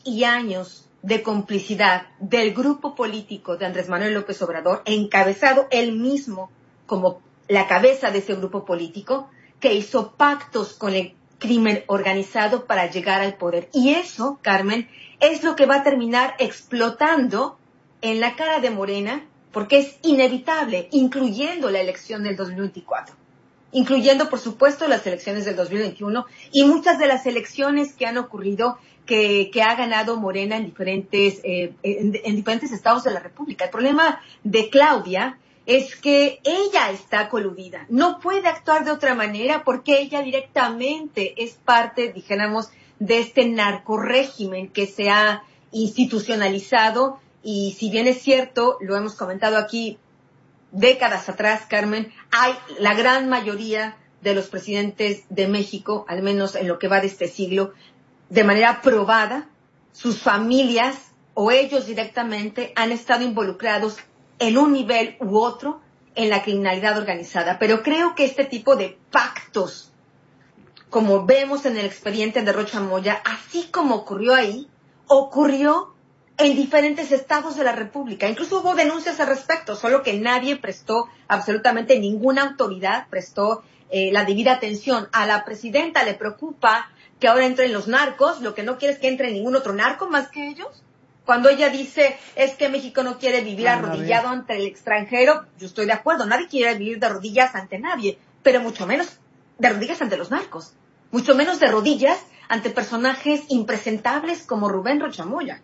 y años de complicidad del grupo político de Andrés Manuel López Obrador, encabezado él mismo como la cabeza de ese grupo político, que hizo pactos con el crimen organizado para llegar al poder. Y eso, Carmen, es lo que va a terminar explotando en la cara de Morena, porque es inevitable, incluyendo la elección del 2024, incluyendo, por supuesto, las elecciones del 2021 y muchas de las elecciones que han ocurrido que ha ganado Morena en diferentes estados de la República. El problema de Claudia es que ella está coludida, no puede actuar de otra manera porque ella directamente es parte, dijéramos, de este narcorrégimen que se ha institucionalizado. Y si bien es cierto, lo hemos comentado aquí décadas atrás, Carmen, hay la gran mayoría de los presidentes de México, al menos en lo que va de este siglo, de manera probada, sus familias o ellos directamente han estado involucrados en un nivel u otro en la criminalidad organizada. Pero creo que este tipo de pactos, como vemos en el expediente de Rocha Moya, así como ocurrió ahí, ocurrió en diferentes estados de la República. Incluso hubo denuncias al respecto, solo que nadie prestó, absolutamente ninguna autoridad prestó la debida atención. A la presidenta le preocupa que ahora entren los narcos, lo que no quiere es que entre ningún otro narco más que ellos. Cuando ella dice, es que México no quiere vivir arrodillado ante el extranjero, yo estoy de acuerdo, nadie quiere vivir de rodillas ante nadie, pero mucho menos de rodillas ante los narcos, mucho menos de rodillas ante personajes impresentables como Rubén Rocha Moya.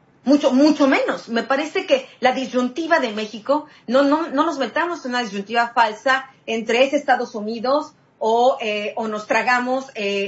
Mucho menos. Me parece que la disyuntiva de México, no nos metamos en una disyuntiva falsa entre ese Estados Unidos o nos tragamos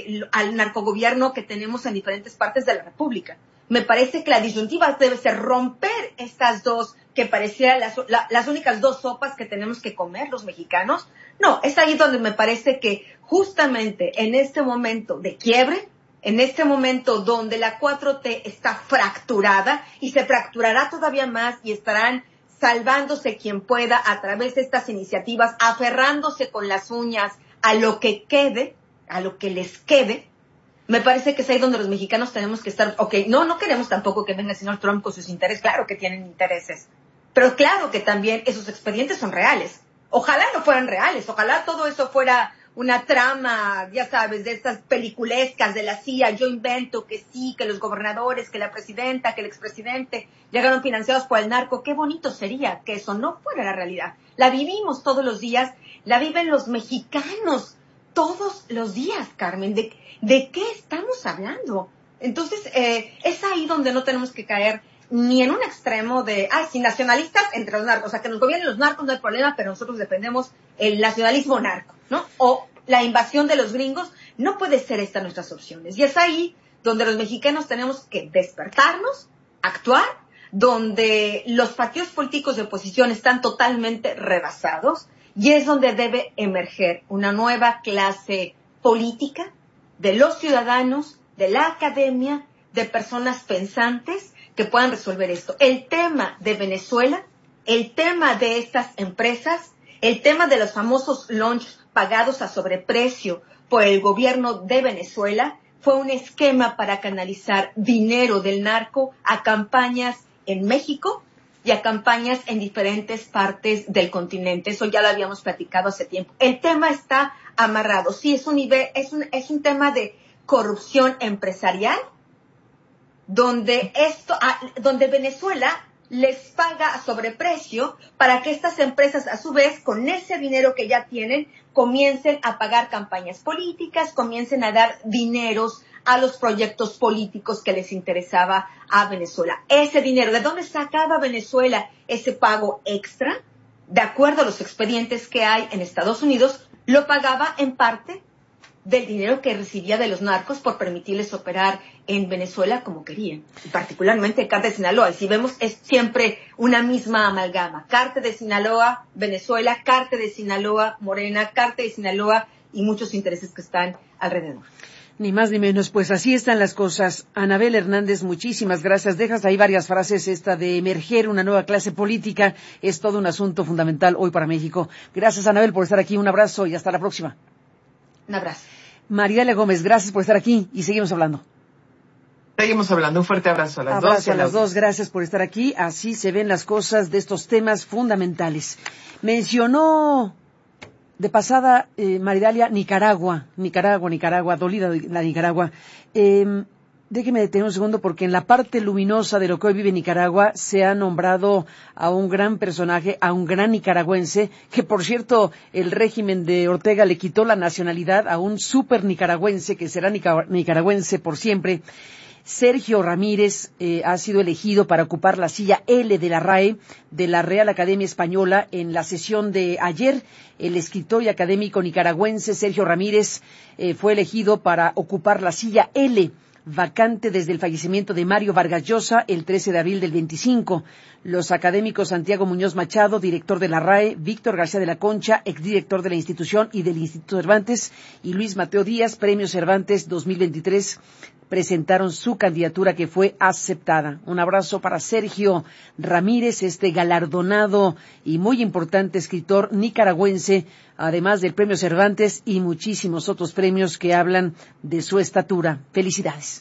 al narcogobierno que tenemos en diferentes partes de la República. Me parece que la disyuntiva debe ser romper estas dos, que parecieran las únicas dos sopas que tenemos que comer los mexicanos. No, es ahí donde me parece que justamente en este momento de quiebre, en este momento donde la 4T está fracturada y se fracturará todavía más y estarán salvándose quien pueda a través de estas iniciativas, aferrándose con las uñas a lo que quede, a lo que les quede. Me parece que es ahí donde los mexicanos tenemos que estar. Ok, no queremos tampoco que venga el señor Trump con sus intereses. Claro que tienen intereses, pero claro que también esos expedientes son reales. Ojalá no fueran reales, ojalá todo eso fuera una trama, ya sabes, de estas peliculescas de la CIA. Yo invento que sí, que los gobernadores, que la presidenta, que el expresidente llegaron financiados por el narco. Qué bonito sería que eso no fuera la realidad. La vivimos todos los días, la viven los mexicanos todos los días, Carmen. ¿De qué estamos hablando? Entonces, es ahí donde no tenemos que caer ni en un extremo de, si nacionalistas entre los narcos, o sea, que nos gobiernen los narcos no hay problema, pero nosotros defendemos el nacionalismo narco, ¿no? O la invasión de los gringos. No puede ser esta nuestras opciones. Y es ahí donde los mexicanos tenemos que despertarnos, actuar, donde los partidos políticos de oposición están totalmente rebasados, y es donde debe emerger una nueva clase política de los ciudadanos, de la academia, de personas pensantes que puedan resolver esto. El tema de Venezuela, el tema de estas empresas, el tema de los famosos lunch pagados a sobreprecio por el gobierno de Venezuela, fue un esquema para canalizar dinero del narco a campañas en México y a campañas en diferentes partes del continente. Eso ya lo habíamos platicado hace tiempo. El tema está amarrado. Sí, es un tema de corrupción empresarial, donde Venezuela les paga a sobreprecio para que estas empresas, a su vez, con ese dinero que ya tienen, comiencen a pagar campañas políticas, comiencen a dar dineros a los proyectos políticos que les interesaba a Venezuela. Ese dinero, ¿de dónde sacaba Venezuela ese pago extra? De acuerdo a los expedientes que hay en Estados Unidos, lo pagaba en parte del dinero que recibía de los narcos por permitirles operar en Venezuela como querían, y particularmente el cártel de Sinaloa. Y si vemos, es siempre una misma amalgama: cártel de Sinaloa, Venezuela, cártel de Sinaloa, Morena, cártel de Sinaloa y muchos intereses que están alrededor. Ni más ni menos, pues así están las cosas. Anabel Hernández, muchísimas gracias. Dejas ahí varias frases. Esta de emerger una nueva clase política es todo un asunto fundamental hoy para México. Gracias, Anabel, por estar aquí. Un abrazo y hasta la próxima. Un abrazo. Mariela Gómez, gracias por estar aquí y seguimos hablando. Seguimos hablando. Un fuerte abrazo a las dos. Abrazo a las dos. Gracias por estar aquí. Así se ven las cosas de estos temas fundamentales. Mencionó de pasada, Maridalia, Nicaragua, dolida la Nicaragua. Déjeme detener un segundo porque en la parte luminosa de lo que hoy vive Nicaragua se ha nombrado a un gran personaje, a un gran nicaragüense, que por cierto el régimen de Ortega le quitó la nacionalidad a un súper nicaragüense que será nicaragüense por siempre. Sergio Ramírez ha sido elegido para ocupar la silla L de la RAE, de la Real Academia Española, en la sesión de ayer. El escritor y académico nicaragüense Sergio Ramírez fue elegido para ocupar la silla L, vacante desde el fallecimiento de Mario Vargas Llosa el 13 de abril del 25. Los académicos Santiago Muñoz Machado, director de la RAE, Víctor García de la Concha, exdirector de la institución y del Instituto Cervantes, y Luis Mateo Díaz, Premio Cervantes 2023, presentaron su candidatura que fue aceptada. Un abrazo para Sergio Ramírez, este galardonado y muy importante escritor nicaragüense, además del Premio Cervantes y muchísimos otros premios que hablan de su estatura. Felicidades.